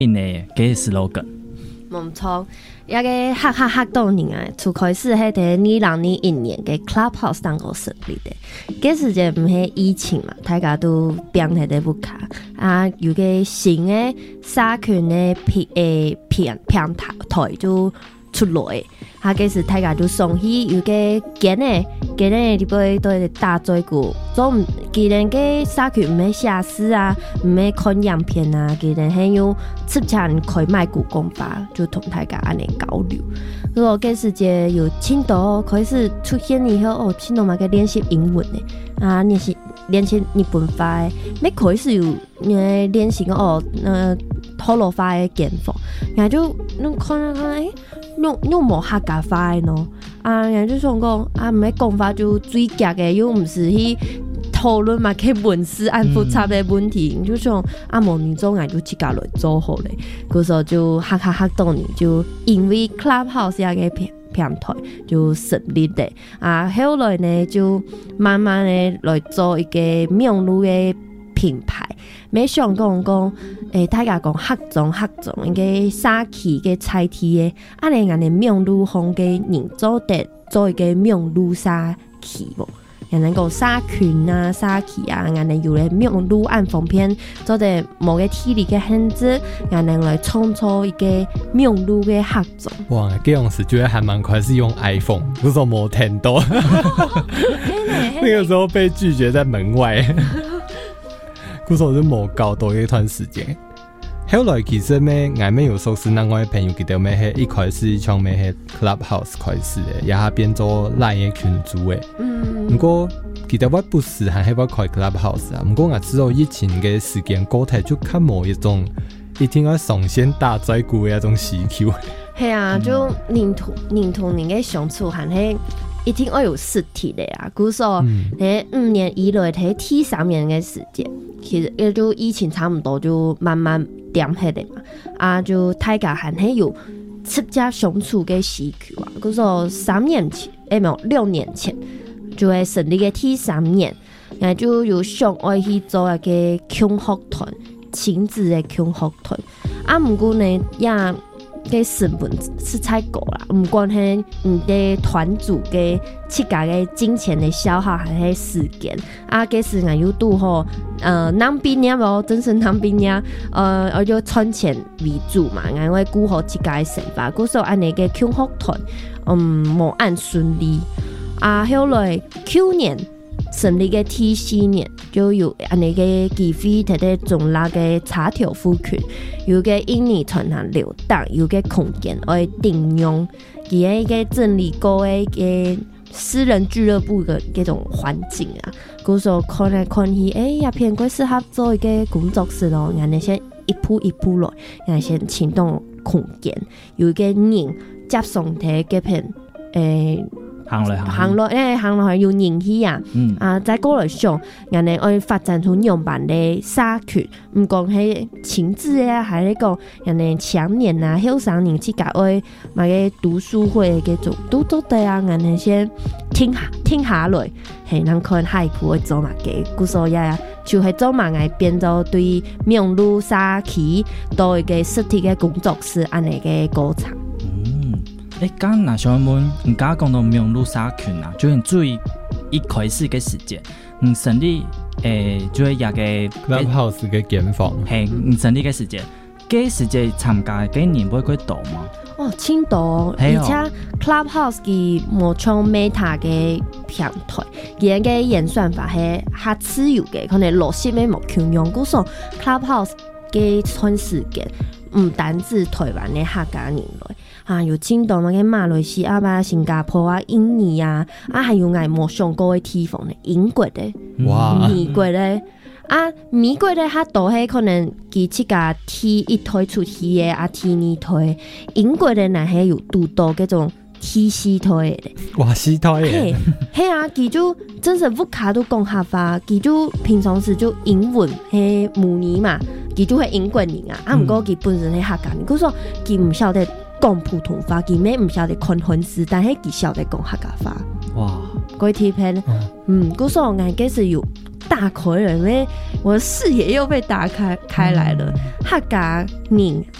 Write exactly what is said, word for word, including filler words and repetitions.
因的嘅 slogan。 冇錯，一個黑黑黑當年啊，初開始係喺二零零一年嘅 Clubhouse 當個成立嘅。嗰時就唔係疫情嘛，大家都變喺度不卡啊，有個新嘅社群嘅平誒平平台台就出來。啊，嗰時大家就上去有個見誒見誒啲杯都係大嘴鼓，做既然嘅社群唔係寫詩啊，唔係看樣片啊，既然係用直接開麥鼓講法，就同大家安尼交流。如果嗰時就有青島開始出現以後，哦，青島嘛嘅練習英文誒，啊練習練習日本話誒，咩開始有誒練習哦，呃討論話嘅見法，然後就你看下看誒。用用冇客家話咯，啊，人就想講啊，唔係講法就最夾嘅，又唔是去討論嘛，佢文字按複雜嘅問題，嗯、就想啊，冇你做，人就自家來做好咧。嗰時候就客客客到年，就因為 Clubhouse 嘅平平台就成立嘅，啊，後來呢就慢慢咧來做一個名錄嘅品牌。沒想講講，誒，大家講客種客種，一個沙器嘅菜體嘅，啊，你人哋名錄紅嘅人做得做一個名錄沙器喎，人哋講沙群啊、沙器啊，人哋有咧名錄按封片做得某個體力嘅限制，人哋來創造一個名錄嘅客種。 哇，這樣子覺得還蠻快，是用 iPhone， 不是說冇聽到，那個時候被拒絕在門外。嗰時候就冇搞到一段時間，後來其實咩，我們有熟識那位朋友記得咩係一開始從咩係 Clubhouse 開始嘅，然後變做 Line 嘅群組嘅。嗯。不過記得我不是還係我開 Clubhouse 啊，不過我知道疫情嘅時間過太就較冇一種一定要上線打嘴鼓嘅一種需求。 係啊，就人同人同人嘅相處還係一定要有實體的啊。嗰時候喺五年以來喺 T 三年嘅時間。其實也就疫情差唔多就慢慢點起嚟嘛，啊就大家還係有直接相處嘅需求啊。嗰時候三年前，誒冇六年前就係成立嘅 T 三年，然後就有想愛去做一個共學團，親子嘅共學團。啊，唔過呢也嘅成本是太高啦，唔管係你嘅團組嘅自家嘅金錢嘅消耗，還係時間啊，嘅時間又拄好，呃，當兵呀無，真是當兵呀，呃，我就賺錢為主嘛，因為顧好自家嘅生活。嗰時候安尼嘅共學團，嗯，冇按順利。啊，後來去年成立嘅 T 四年，就有安尼嘅機會，睇睇種拉嘅茶條夫群，有個印尼傳行流動，有個空間可以定用，佢係一個整理過嘅嘅私人俱樂部嘅嗰種環境啊。嗰時候看來看去，誒，也偏過適合做一個工作室咯。人哋先一步一步來，人哋先請到空間，有一個人接送睇嗰片誒。 行來行落咧，行落去要人氣啊！嗯、啊，再過來上，人哋愛發展出樣板嘅社群，唔講係親子啊，還係講人哋青年啊、後生人去搞愛買個讀書會嘅種，都做得啊！人哋先聽下聽下來，係能看海鋪去做乜嘅，故所呀，就係做乜嘅變做對名錄社區多一個實體嘅工作室安尼嘅過程。 誒，剛嗱想問，唔家講到名錄社群啊，就係最一開始嘅時間，唔成立誒，就係一個 Clubhouse 嘅建房， 係唔成立嘅時間，嗰時間參加嘅人會幾多嘛？ 哦，青島，而且 Clubhouse 佢冇創 Meta 嘅平台，佢嘅演算法係下次有嘅，可能落實咩冇強用，故所 Clubhouse 嘅短時間唔單止台灣嘅客家人來。啊，有青島嘅馬來西亞啊、新加坡啊、印尼啊，啊，還有我冇上過嘅地方咧，英國咧， 哇， 美國咧，啊，美國咧，佢都係可能佢自家 T 一推出去嘅，啊 T 二推，英國咧，嗱係有獨到嗰種 T 四推嘅， 哇，四推嘅， 係啊，佢就真係屋卡都講客話，佢就平常時就英文係母語嘛，佢就係英國人啊，啊，唔過佢本身係客家人，佢說佢唔曉得講普通話，佢咩唔曉得看漢字，但係佢曉得講客家話。哇！嗰啲片，嗯，嗰時候我嗰時有大亏了，因为我的视野又被打开开来了。客家人